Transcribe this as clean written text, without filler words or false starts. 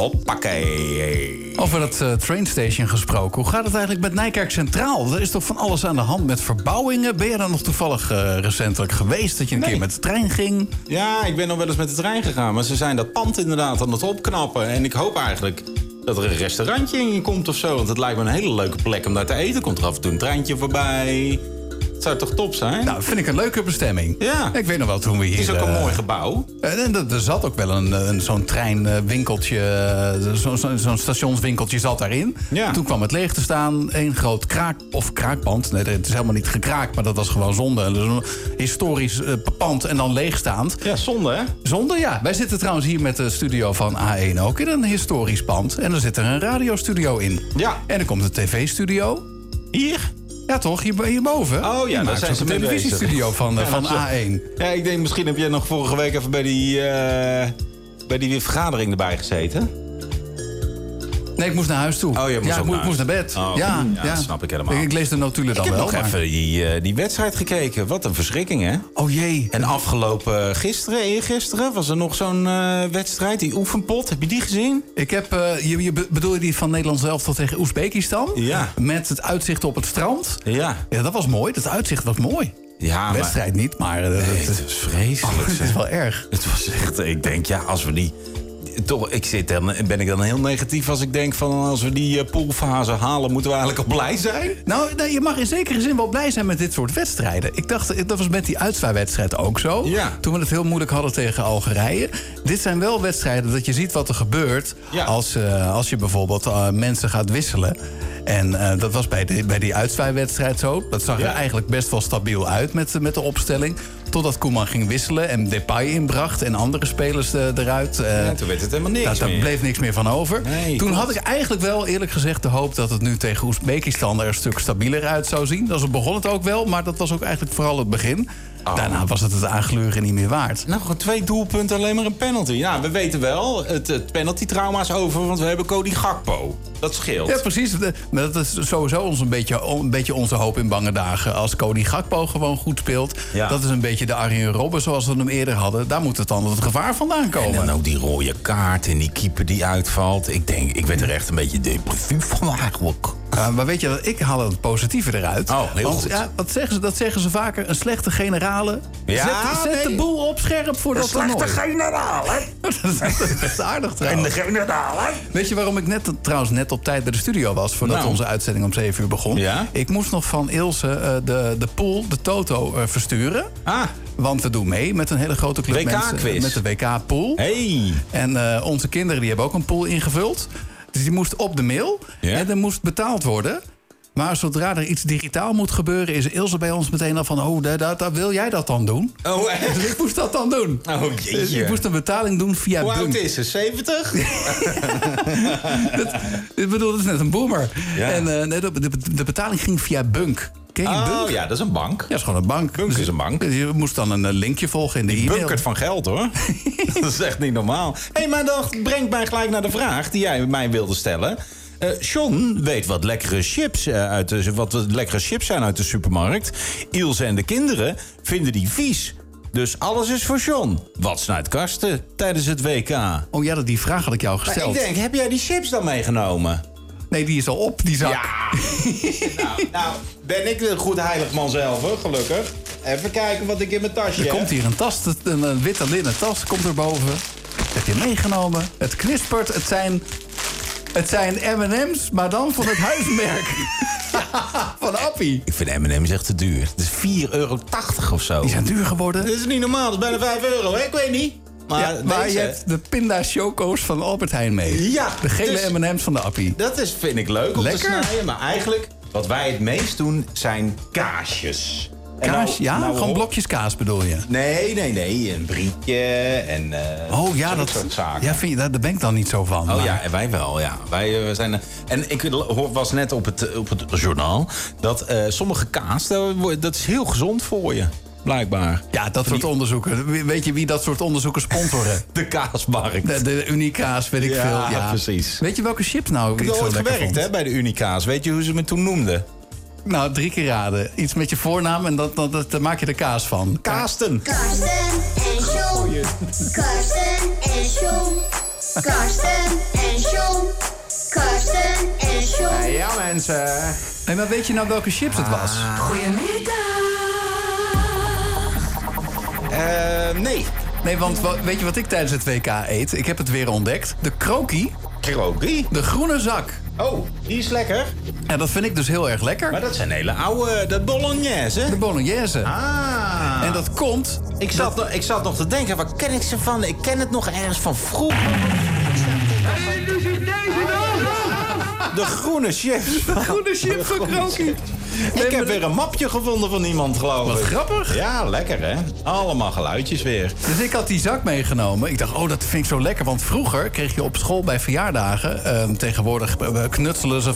Hoppakee. Over dat trainstation gesproken. Hoe gaat het eigenlijk met Nijkerk Centraal? Er is toch van alles aan de hand met verbouwingen? Ben je daar nog toevallig recentelijk geweest? Dat je een keer met de trein ging? Ja, ik ben nog wel eens met de trein gegaan. Maar ze zijn dat pand inderdaad aan het opknappen. En ik hoop eigenlijk dat er een restaurantje in komt of zo. Want het lijkt me een hele leuke plek om daar te eten. Komt er af en toe een treintje voorbij. Het zou toch top zijn? Nou, vind ik een leuke bestemming. Ja. Ik weet nog wel toen we hier... Het is ook een mooi gebouw. En er zat ook wel zo'n treinwinkeltje, zo'n stationswinkeltje zat daarin. Ja. Toen kwam het leeg te staan. Eén groot kraakpand. Nee, het is helemaal niet gekraakt, maar dat was gewoon zonde. Dus een historisch pand en dan leegstaand. Ja, zonde hè? Zonde, ja. Wij zitten trouwens hier met de studio van A1 ook in een historisch pand. En er zit er een radiostudio in. Ja. En er komt een tv-studio. Hier? Ja, toch? Hierboven. Oh ja, daar zijn ze een mee televisiestudio van A1. Ja, ik denk misschien heb jij nog vorige week even bij die vergadering erbij gezeten. Nee, ik moest naar huis toe. Oh, je moest ik moest naar bed. Oh, ja, dat snap ik helemaal. Ik lees de notulen dan wel. wel. Ik heb nog even die wedstrijd gekeken. Wat een verschrikking, hè? Oh jee. En afgelopen eergisteren was er nog zo'n wedstrijd. Die oefenpot, heb je die gezien? Ik heb, bedoel je die van Nederland zelf tot tegen Oezbekistan? Ja. Met het uitzicht op het strand? Ja. Ja, dat was mooi. Dat uitzicht was mooi. Ja, de wedstrijd niet, maar... het was vreselijk. Het is wel erg. Het was echt... Ik denk, ja, als we die... Toch, ben ik dan heel negatief als ik denk van als we die poolfase halen, moeten we eigenlijk al blij zijn? Nou, je mag in zekere zin wel blij zijn met dit soort wedstrijden. Ik dacht, dat was met die uitzwaaiwedstrijd ook zo. Ja. Toen we het heel moeilijk hadden tegen Algerije. Dit zijn wel wedstrijden dat je ziet wat er gebeurt als je bijvoorbeeld mensen gaat wisselen. En dat was bij die uitzwaaiwedstrijd zo. Dat zag er eigenlijk best wel stabiel uit met de opstelling. Totdat Koeman ging wisselen en Depay inbracht en andere spelers eruit. Toen werd het helemaal niks Daar bleef niks meer van over. Nee, toen had ik eigenlijk wel eerlijk gezegd de hoop dat het nu tegen Oezbekistan er een stuk stabieler uit zou zien. Dat begon het ook wel, maar dat was ook eigenlijk vooral het begin. Oh. Daarna was het aangluren niet meer waard. Nou, gewoon 2 doelpunten, alleen maar een penalty. Ja, we weten wel, het penalty-trauma is over, want we hebben Cody Gakpo. Dat scheelt. Ja, precies. Maar dat is sowieso een beetje onze hoop in bange dagen. Als Cody Gakpo gewoon goed speelt. Ja. Dat is een beetje de Arjen Robben zoals we hem eerder hadden. Daar moet het dan het gevaar vandaan komen. En dan ook die rode kaart en die keeper die uitvalt. Ik werd er echt een beetje depressief van eigenlijk. Maar weet je, ik haal het positieve eruit. Oh, heel goed. Ja, dat zeggen ze vaker. Een slechte generale. Ja, zet de boel op scherp voor dat toernooi. Een slechte generale. Dat is aardig trouwens. En de generale. Weet je waarom ik net op tijd bij de studio was... voordat onze uitzending om 7 uur begon? Ja? Ik moest nog van Ilse de pool, de toto, versturen. Want we doen mee met een hele grote club mensen. Met de WK-pool. Hey. En onze kinderen die hebben ook een pool ingevuld. Dus die moest op de mail. Ja? En er moest betaald worden. Maar zodra er iets digitaal moet gebeuren... is Ilse bij ons meteen al van... wil jij dat dan doen? Oh, echt? Dus ik moest dat dan doen. Oh, jeetje. Dus ik moest een betaling doen via Hoe Bunk. oud is ze? 70? Ik bedoel, dat is net een boomer. Ja. En de betaling ging via Bunk. Ken je Bunk? Oh ja, dat is een bank. Ja, dat is gewoon een bank. Bunk is een bank. Dus je moest dan een linkje volgen in de e-mail. Bunkert van geld, hoor. Dat is echt niet normaal. Maar dat brengt mij gelijk naar de vraag die jij mij wilde stellen. John weet wat lekkere chips zijn uit de supermarkt. Ilse en de kinderen vinden die vies. Dus alles is voor John. Wat snuit Karsten tijdens het WK? Oh ja, die vraag had ik jou gesteld. Maar ik denk, heb jij die chips dan meegenomen? Nee, die is al op, die zak. Ja. nou, ben ik een goed heilig man zelf, hoor, gelukkig. Even kijken wat ik in mijn tasje heb. Er komt hier een tas, een witte linnen tas, komt erboven. Dat heb je meegenomen. Het knispert, het zijn M&M's, maar dan van het huismerk. Van Appie. Ik vind M&M's echt te duur. Het is €4,80 of zo. Die zijn duur geworden. Dat is niet normaal, dat is bijna €5, hè? Ik weet niet. Maar je hebt de pinda choco's van Albert Heijn mee. Ja. De gele M&M's van de Appie. Dat vind ik leuk om te snijden. Maar eigenlijk, wat wij het meest doen, zijn kaasjes. Kaas? Gewoon blokjes kaas bedoel je? Nee. Een brietje en dat soort zaken. Ja, daar ben ik dan niet zo van. Oh ja, en wij wel, ja. Wij zijn... En ik was net op het journaal dat sommige kaas, dat is heel gezond voor je. Blijkbaar. Ja, dat soort onderzoeken. Weet je wie dat soort onderzoeken sponsoren? De kaasmarkt. De Unicaas, weet ik veel. Ja, precies. Weet je welke chips nou ik zo lekker vond? Ik heb ooit gewerkt bij de Unicaas. Weet je hoe ze me toen noemden? Nou, 3 keer raden. Iets met je voornaam en daar maak je de kaas van. Karsten. Karsten en John. Karsten en John. Karsten en mensen. Hey, maar weet je nou welke chips het was? Goedemiddag. Nee. Nee, want weet je wat ik tijdens het WK eet? Ik heb het weer ontdekt. De krokie. Krokie? De groene zak. Oh, die is lekker. En dat vind ik dus heel erg lekker. Maar dat zijn hele oude... De bolognese. De bolognese. Ah. En dat komt... Ik zat nog te denken, waar ken ik ze van? Ik ken het nog ergens van vroeger. De groene chips. De groene chips van krokie. Ik heb weer een mapje gevonden van iemand, geloof ik. Wat grappig. Ja, lekker hè. Allemaal geluidjes weer. Dus ik had die zak meegenomen. Ik dacht, dat vind ik zo lekker. Want vroeger kreeg je op school bij verjaardagen... tegenwoordig knutselen ze